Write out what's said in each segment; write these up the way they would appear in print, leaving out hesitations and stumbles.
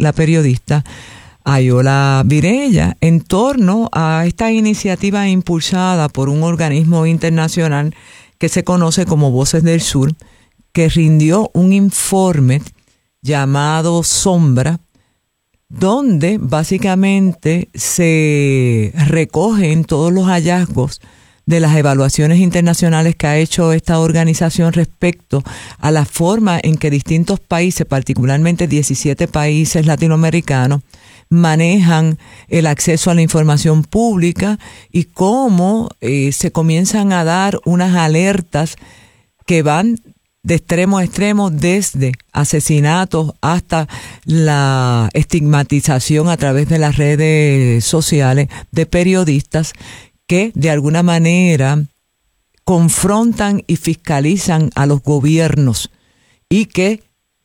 la periodista Ayola Virella en torno a esta iniciativa impulsada por un organismo internacional que se conoce como Voces del Sur, que rindió un informe llamado Sombra, donde básicamente se recogen todos los hallazgos de las evaluaciones internacionales que ha hecho esta organización respecto a la forma en que distintos países, particularmente 17 países latinoamericanos, manejan el acceso a la información pública y cómo se comienzan a dar unas alertas que van de extremo a extremo, desde asesinatos hasta la estigmatización a través de las redes sociales de periodistas que de alguna manera confrontan y fiscalizan a los gobiernos y que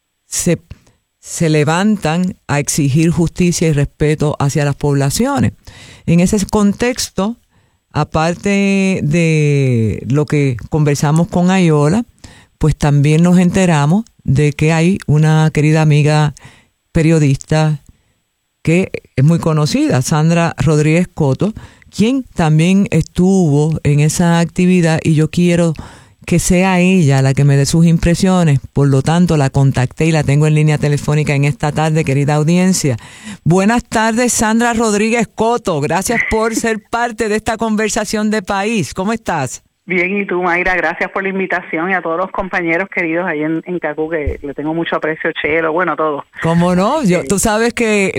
se levantan a exigir justicia y respeto hacia las poblaciones. En ese contexto, aparte de lo que conversamos con Ayola, pues también nos enteramos de que hay una querida amiga periodista que es muy conocida, Sandra Rodríguez Coto, quien también estuvo en esa actividad, y yo quiero que sea ella la que me dé sus impresiones. Por lo tanto, la contacté y la tengo en línea telefónica en esta tarde, querida audiencia. Buenas tardes, Sandra Rodríguez Coto. Gracias por ser parte de esta conversación de país. ¿Cómo estás? Bien, y tú, Mayra, gracias por la invitación, y a todos los compañeros queridos ahí en CACU, que le tengo mucho aprecio, Chelo, bueno, todos. ¿Cómo no? Tú sabes que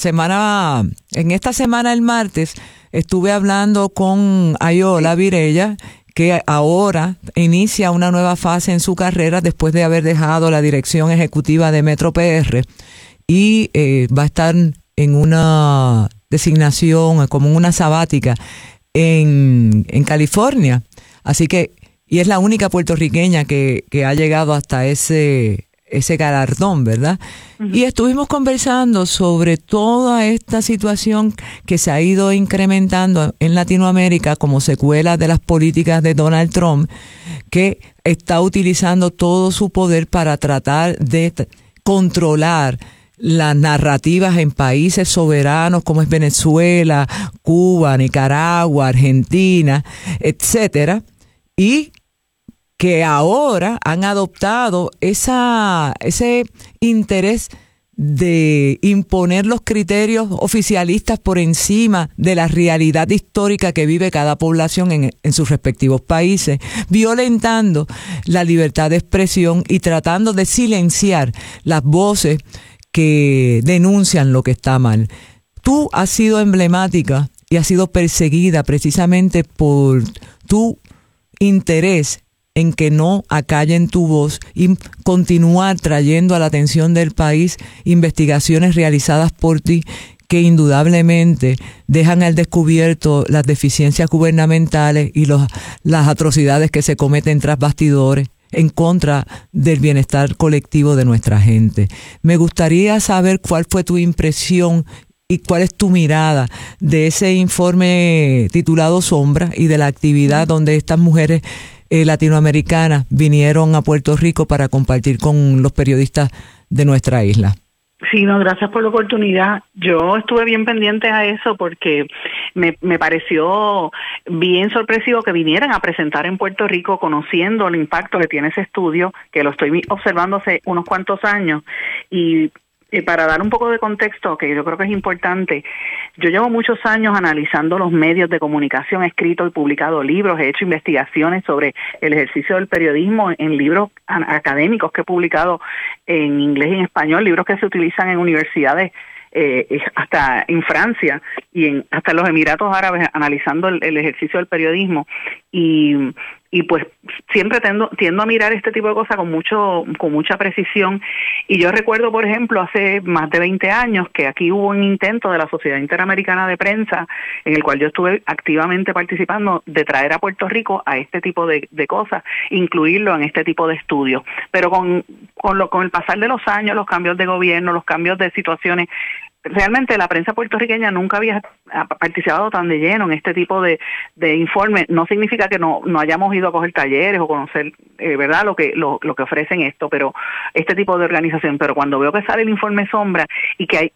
en esta semana, el martes, estuve hablando con Ayola Virella, que ahora inicia una nueva fase en su carrera después de haber dejado la dirección ejecutiva de Metro PR, y va a estar en una designación, como en una sabática en California. Así que, y es la única puertorriqueña que ha llegado hasta ese galardón, ¿verdad? Uh-huh. Y estuvimos conversando sobre toda esta situación que se ha ido incrementando en Latinoamérica como secuela de las políticas de Donald Trump, que está utilizando todo su poder para tratar de controlar las narrativas en países soberanos como es Venezuela, Cuba, Nicaragua, Argentina, etcétera, y que ahora han adoptado ese interés de imponer los criterios oficialistas por encima de la realidad histórica que vive cada población en sus respectivos países, violentando la libertad de expresión y tratando de silenciar las voces que denuncian lo que está mal. Tú has sido emblemática y has sido perseguida precisamente por tu interés en que no acallen tu voz y continuar trayendo a la atención del país investigaciones realizadas por ti que indudablemente dejan al descubierto las deficiencias gubernamentales y las atrocidades que se cometen tras bastidores en contra del bienestar colectivo de nuestra gente. Me gustaría saber cuál fue tu impresión y cuál es tu mirada de ese informe titulado Sombra y de la actividad donde estas mujeres latinoamericanas vinieron a Puerto Rico para compartir con los periodistas de nuestra isla. Sí, no, gracias por la oportunidad. Yo estuve bien pendiente a eso porque me pareció bien sorpresivo que vinieran a presentar en Puerto Rico, conociendo el impacto que tiene ese estudio, que lo estoy observando hace unos cuantos años. Y para dar un poco de contexto, que yo creo que es importante, yo llevo muchos años analizando los medios de comunicación, he escrito y publicado libros, he hecho investigaciones sobre el ejercicio del periodismo en libros académicos que he publicado en inglés y en español, libros que se utilizan en universidades, hasta en Francia y hasta en los Emiratos Árabes, analizando el ejercicio del periodismo, y pues siempre tiendo a mirar este tipo de cosas con mucha precisión. Y yo recuerdo, por ejemplo, hace más de 20 años que aquí hubo un intento de la Sociedad Interamericana de Prensa, en el cual yo estuve activamente participando, de traer a Puerto Rico a este tipo de cosas, incluirlo en este tipo de estudios. Pero con el pasar de los años, los cambios de gobierno, los cambios de situaciones, realmente la prensa puertorriqueña nunca había participado tan de lleno en este tipo de informes. No significa que no hayamos ido a coger talleres o conocer, ¿verdad?, lo que ofrecen esto, pero este tipo de organización. Pero cuando veo que sale el informe Sombra y que